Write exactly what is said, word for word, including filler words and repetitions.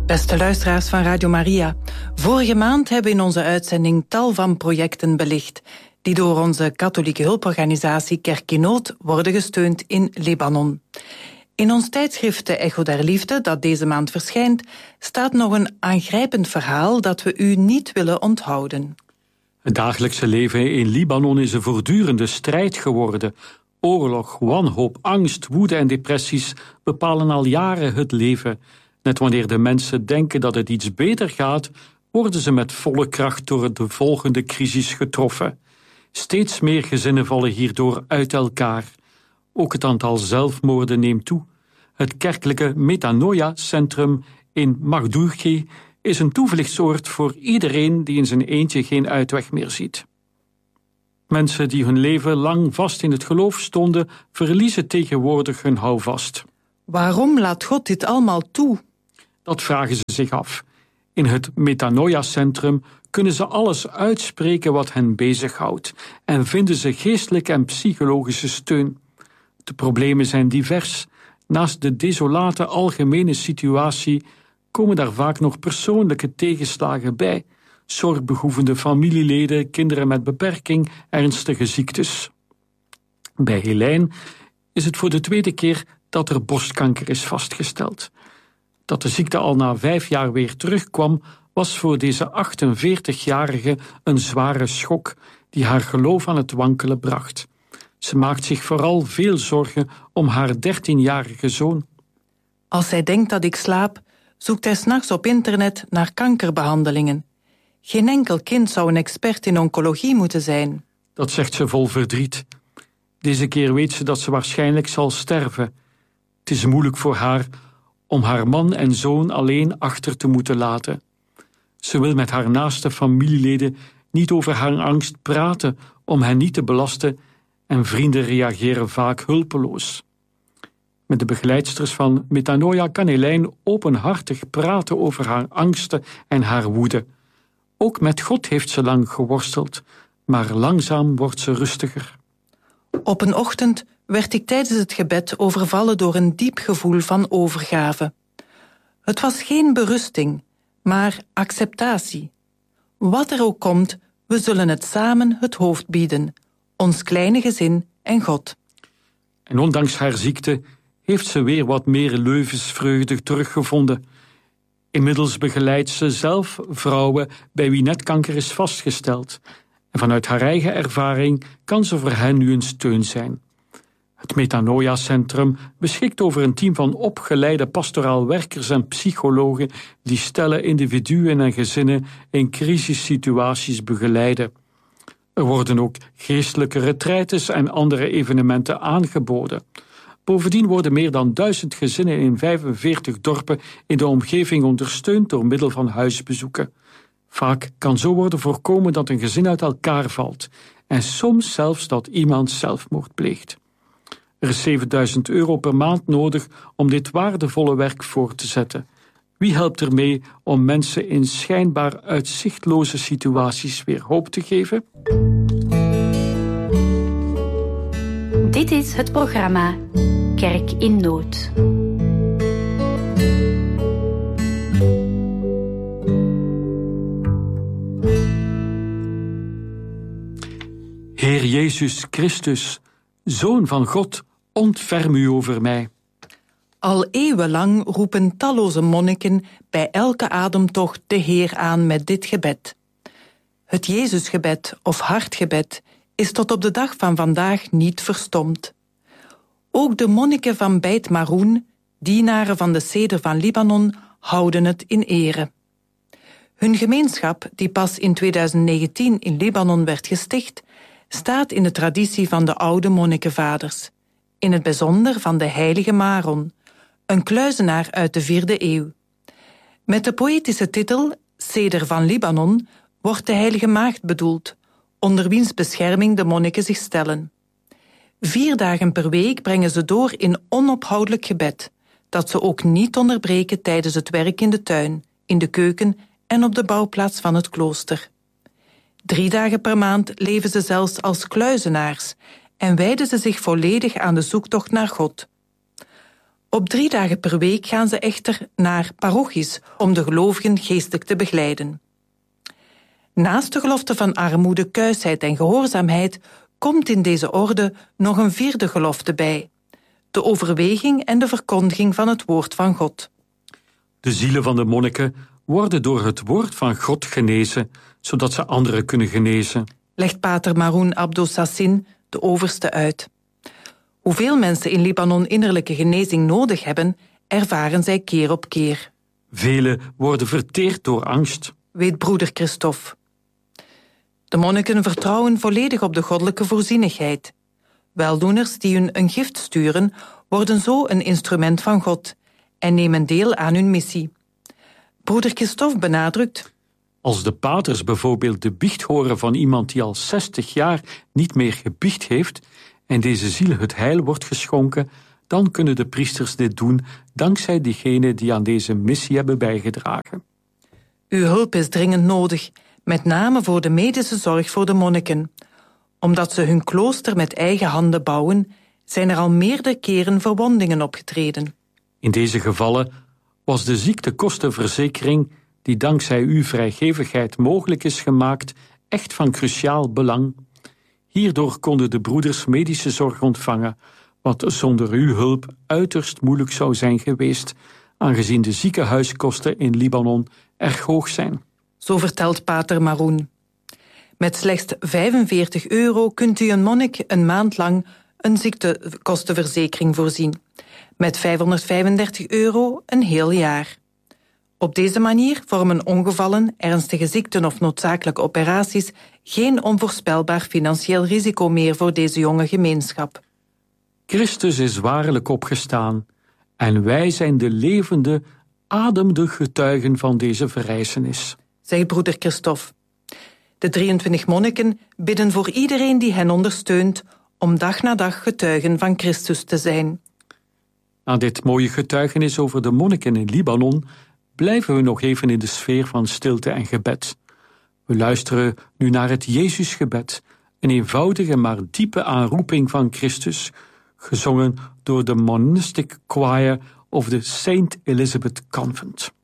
Beste luisteraars van Radio Maria, vorige maand hebben we in onze uitzending tal van projecten belicht die door onze katholieke hulporganisatie Kerk in Nood worden gesteund in Libanon. In ons tijdschrift De Echo der Liefde, dat deze maand verschijnt, staat nog een aangrijpend verhaal dat we u niet willen onthouden. Het dagelijkse leven in Libanon is een voortdurende strijd geworden. Oorlog, wanhoop, angst, woede en depressies bepalen al jaren het leven. Net wanneer de mensen denken dat het iets beter gaat, worden ze met volle kracht door de volgende crisis getroffen. Steeds meer gezinnen vallen hierdoor uit elkaar. Ook het aantal zelfmoorden neemt toe. Het kerkelijke Metanoia-centrum in Magdourgé is een toevluchtsoord voor iedereen die in zijn eentje geen uitweg meer ziet. Mensen die hun leven lang vast in het geloof stonden, verliezen tegenwoordig hun houvast. Waarom laat God dit allemaal toe? Dat vragen ze zich af. In het Metanoia-centrum kunnen ze alles uitspreken wat hen bezighoudt en vinden ze geestelijke en psychologische steun. De problemen zijn divers. Naast de desolate algemene situatie komen daar vaak nog persoonlijke tegenslagen bij. Zorgbehoevende familieleden, kinderen met beperking, ernstige ziektes. Bij Helijn is het voor de tweede keer dat er borstkanker is vastgesteld. Dat de ziekte al na vijf jaar weer terugkwam, was voor deze achtenveertigjarige een zware schok die haar geloof aan het wankelen bracht. Ze maakt zich vooral veel zorgen om haar dertienjarige zoon. Als zij denkt dat ik slaap, zoekt hij 's nachts op internet naar kankerbehandelingen. Geen enkel kind zou een expert in oncologie moeten zijn. Dat zegt ze vol verdriet. Deze keer weet ze dat ze waarschijnlijk zal sterven. Het is moeilijk voor haar om haar man en zoon alleen achter te moeten laten. Ze wil met haar naaste familieleden niet over haar angst praten om hen niet te belasten en vrienden reageren vaak hulpeloos. Met de begeleidsters van Metanoia kan Helijn openhartig praten over haar angsten en haar woede. Ook met God heeft ze lang geworsteld, maar langzaam wordt ze rustiger. Op een ochtend werd ik tijdens het gebed overvallen door een diep gevoel van overgave. Het was geen berusting, maar acceptatie. Wat er ook komt, we zullen het samen het hoofd bieden, ons kleine gezin en God. En ondanks haar ziekte heeft ze weer wat meer levensvreugde teruggevonden. Inmiddels begeleidt ze zelf vrouwen bij wie net kanker is vastgesteld. En vanuit haar eigen ervaring kan ze voor hen nu een steun zijn. Het Metanoia-centrum beschikt over een team van opgeleide pastoraal werkers en psychologen die stellen, individuen en gezinnen in crisissituaties begeleiden. Er worden ook geestelijke retraites en andere evenementen aangeboden. Bovendien worden meer dan duizend gezinnen in vijfenveertig dorpen in de omgeving ondersteund door middel van huisbezoeken. Vaak kan zo worden voorkomen dat een gezin uit elkaar valt en soms zelfs dat iemand zelfmoord pleegt. Er is zevenduizend euro per maand nodig om dit waardevolle werk voor te zetten. Wie helpt er mee om mensen in schijnbaar uitzichtloze situaties weer hoop te geven? Dit is het programma Kerk in Nood. Heer Jezus Christus, Zoon van God, ontferm u over mij. Al eeuwenlang roepen talloze monniken bij elke ademtocht de Heer aan met dit gebed. Het Jezusgebed of hartgebed is tot op de dag van vandaag niet verstomd. Ook de monniken van Beit Maroen, dienaren van de Seder van Libanon, houden het in ere. Hun gemeenschap, die pas in tweeduizend negentien in Libanon werd gesticht, staat in de traditie van de oude monnikenvaders, in het bijzonder van de heilige Maron, een kluizenaar uit de vierde eeuw. Met de poëtische titel Seder van Libanon wordt de heilige maagd bedoeld, onder wiens bescherming de monniken zich stellen. Vier dagen per week brengen ze door in onophoudelijk gebed, dat ze ook niet onderbreken tijdens het werk in de tuin, in de keuken en op de bouwplaats van het klooster. Drie dagen per maand leven ze zelfs als kluizenaars en wijden ze zich volledig aan de zoektocht naar God. Op drie dagen per week gaan ze echter naar parochies om de gelovigen geestelijk te begeleiden. Naast de gelofte van armoede, kuisheid en gehoorzaamheid komt in deze orde nog een vierde gelofte bij: de overweging en de verkondiging van het woord van God. De zielen van de monniken worden door het woord van God genezen, zodat ze anderen kunnen genezen, legt pater Maroun Abdou-Sassin, de overste, uit. Hoeveel mensen in Libanon innerlijke genezing nodig hebben, ervaren zij keer op keer. Velen worden verteerd door angst, weet broeder Christophe. De monniken vertrouwen volledig op de goddelijke voorzienigheid. Weldoeners die hun een gift sturen, worden zo een instrument van God en nemen deel aan hun missie. Broeder Christophe benadrukt: als de paters bijvoorbeeld de biecht horen van iemand die al zestig jaar niet meer gebiecht heeft en deze ziel het heil wordt geschonken, dan kunnen de priesters dit doen dankzij diegenen die aan deze missie hebben bijgedragen. Uw hulp is dringend nodig, met name voor de medische zorg voor de monniken. Omdat ze hun klooster met eigen handen bouwen, zijn er al meerdere keren verwondingen opgetreden. In deze gevallen was de ziektekostenverzekering, die dankzij uw vrijgevigheid mogelijk is gemaakt, echt van cruciaal belang. Hierdoor konden de broeders medische zorg ontvangen, wat zonder uw hulp uiterst moeilijk zou zijn geweest, aangezien de ziekenhuiskosten in Libanon erg hoog zijn. Zo vertelt pater Maroun. Met slechts vijfenveertig euro kunt u een monnik een maand lang een ziektekostenverzekering voorzien. Met vijfhonderdvijfendertig euro een heel jaar. Op deze manier vormen ongevallen, ernstige ziekten of noodzakelijke operaties geen onvoorspelbaar financieel risico meer voor deze jonge gemeenschap. Christus is waarlijk opgestaan en wij zijn de levende, ademende getuigen van deze verrijzenis, zegt broeder Christophe. De drieëntwintig monniken bidden voor iedereen die hen ondersteunt om dag na dag getuigen van Christus te zijn. Na dit mooie getuigenis over de monniken in Libanon blijven we nog even in de sfeer van stilte en gebed. We luisteren nu naar het Jezusgebed, een eenvoudige maar diepe aanroeping van Christus, gezongen door de Monistic Choir of the Saint Elizabeth Convent.